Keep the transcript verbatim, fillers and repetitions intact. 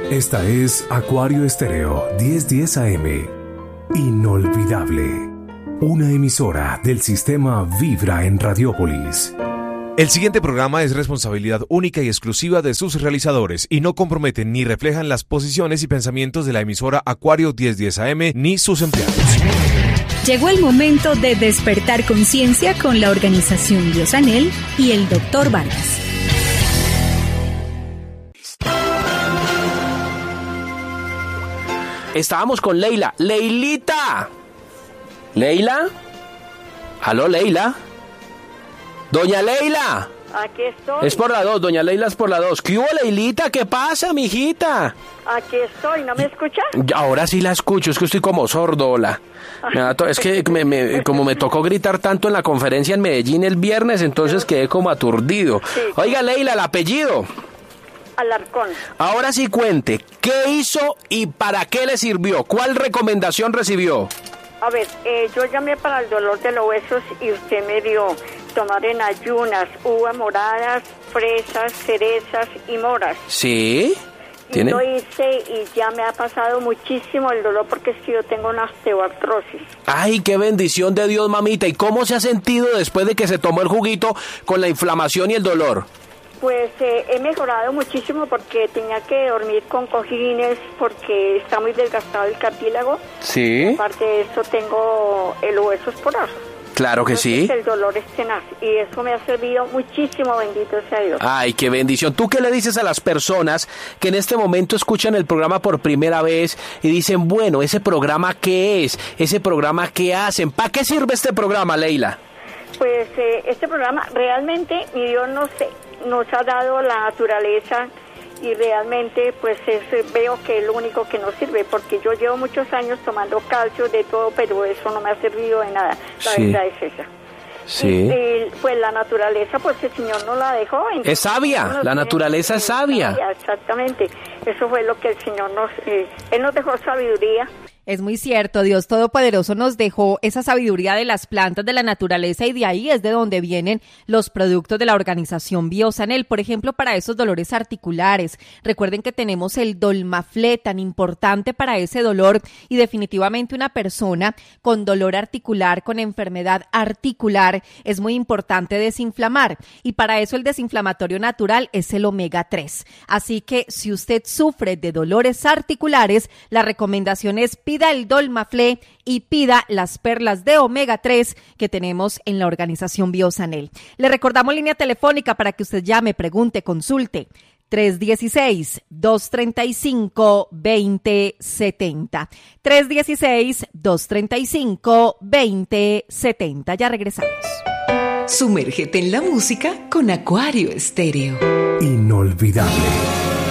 Esta es Acuario Estéreo diez diez A M. Inolvidable. Una emisora del sistema Vibra en Radiópolis. El siguiente programa es responsabilidad única y exclusiva de sus realizadores y no comprometen ni reflejan las posiciones y pensamientos de la emisora Acuario diez diez A M ni sus empleados. Llegó el momento de despertar conciencia con la organización Biosanel y el doctor Vargas. Estábamos con Leila. ¡Leilita! ¿Leila? ¿Aló, Leila? ¡Doña Leila! Aquí estoy. Es por la dos, doña Leila es por la dos. ¿Qué hubo, Leilita? ¿Qué pasa, mijita? Aquí estoy, ¿no me escuchas? Ahora sí la escucho, es que estoy como sordo, hola. Me da to- Es que me, me, como me tocó gritar tanto en la conferencia en Medellín el viernes, entonces quedé como aturdido. Sí. Oiga, Leila, el apellido. Alarcón. Ahora sí cuente, ¿qué hizo y para qué le sirvió? ¿Cuál recomendación recibió? A ver, eh, yo llamé para el dolor de los huesos y usted me dio tomar en ayunas uvas moradas, fresas, cerezas y moras. ¿Sí? Y ¿Tiene? lo hice y ya me ha pasado muchísimo el dolor porque es que yo tengo una osteoartrosis. Ay, qué bendición de Dios, mamita. ¿Y cómo se ha sentido después de que se tomó el juguito con la inflamación y el dolor? Pues eh, he mejorado muchísimo porque tenía que dormir con cojines porque está muy desgastado el cartílago. Sí. Aparte de eso tengo el hueso poroso. Claro que Entonces, sí. el dolor es tenaz y eso me ha servido muchísimo, bendito sea Dios. Ay, qué bendición. ¿Tú qué le dices a las personas que en este momento escuchan el programa por primera vez y dicen, bueno, ¿ese programa qué es? ¿Ese programa qué hacen? ¿Para qué sirve este programa, Leila? Pues eh, este programa realmente, mi Dios nos, nos ha dado la naturaleza y realmente pues es, veo que es lo único que nos sirve porque yo llevo muchos años tomando calcio de todo, pero eso no me ha servido de nada. La Sí. verdad es esa. Sí. Y, y, pues la naturaleza, pues el Señor nos la dejó. Es sabia, nos la tiene- naturaleza es sabia. Exactamente, eso fue lo que el Señor nos, eh, Él nos dejó sabiduría. Es muy cierto, Dios Todopoderoso nos dejó esa sabiduría de las plantas de la naturaleza y de ahí es de donde vienen los productos de la organización Biosanel, por ejemplo, para esos dolores articulares. Recuerden que tenemos el Dolmaflé tan importante para ese dolor y definitivamente una persona con dolor articular, con enfermedad articular, es muy importante desinflamar y para eso el desinflamatorio natural es el omega tres. Así que si usted sufre de dolores articulares, la recomendación es pida el Dolmaflé y pida las perlas de omega tres que tenemos en la organización Biosanel. Le recordamos línea telefónica para que usted llame, pregunte, consulte. tres uno seis, dos tres cinco, dos cero siete cero. tres uno seis, dos tres cinco, dos cero siete cero. Ya regresamos. Sumérgete en la música con Acuario Estéreo. Inolvidable.